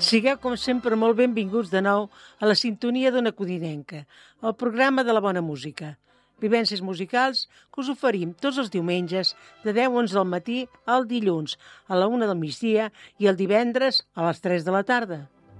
Sigueu, com sempre, molt benvinguts de nou a la sintonia d'Ona Codinenca, el programa de la bona música. Vivències musicals que us oferim tots els diumenges de 10 a 11 del matí al dilluns a la 1 del migdia i el divendres a les 3 de la tarda.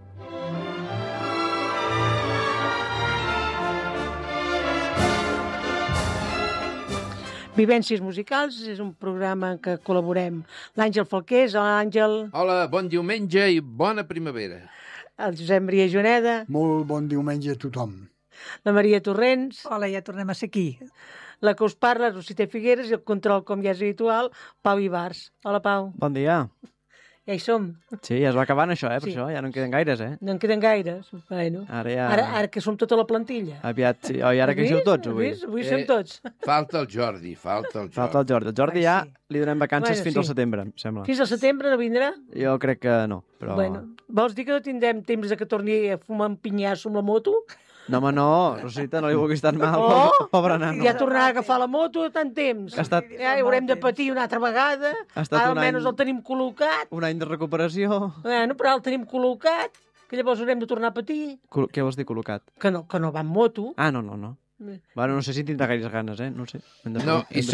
Vivències musicals és un programa en què col·laborem l'Àngel Falqués, l'Àngel... Hola, bon diumenge i bona primavera. El Josep Maria Joneda. Molt bon diumenge a tothom. La Maria Torrents. Hola, ja tornem a ser aquí. La que us parla, Rosita Figueres, i el control, com ja és habitual, Pau Ibars. Hola, Pau. Bon dia. Ja hi som. Sí, ja es va acabant això, per Sí. això. Ja no en queden gaires, No en queden gaires. Bueno. Ara que som tota la plantilla. Aviat, sí. I ara que hi sou tots, avui. Avui som tots. Falta el Jordi. Falta el Jordi. El Jordi ja li donem vacances fins al setembre, em sembla. Fins al setembre no vindrà? Jo crec que no, però... Bueno, vols dir que no tindrem temps de que torni a fumar un pinyasso amb la moto? No, home, no, Rosita, no li vulguis tan mal, pobre nano. Ja tornarà a agafar la moto tant temps. Ja haurem de patir una altra vegada. Ara almenys el tenim col·locat. Un any de recuperació. Bueno, però el tenim col·locat, que llavors haurem de tornar a patir. Què vols dir col·locat? Que no va amb moto. Ah, no. Bueno, no sé si tindrà gaires ganes, no sé. No, i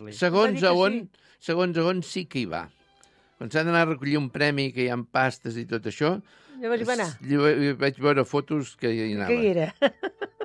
segons on sí que hi va. Quan s'ha d'anar a recollir un premi, que hi ha pastes i tot això... Llavors hi va anar. Vaig veure fotos que hi anava. Que hi era.